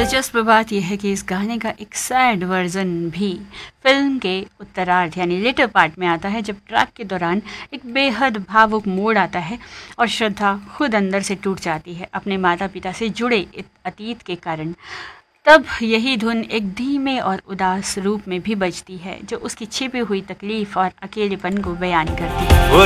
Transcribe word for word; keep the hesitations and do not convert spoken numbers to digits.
दिलचस्प बात यह है कि इस गाने का एक सैड वर्जन भी फिल्म के उत्तरार्ध यानी लेटर पार्ट में आता है, जब ट्रैक के दौरान एक बेहद भावुक मोड़ आता है और श्रद्धा खुद अंदर से टूट जाती है अपने माता पिता से जुड़े अतीत के कारण। तब यही धुन एक धीमे और उदास रूप में भी बजती है, जो उसकी छिपी हुई तकलीफ और अकेलेपन को बयान करती है। वो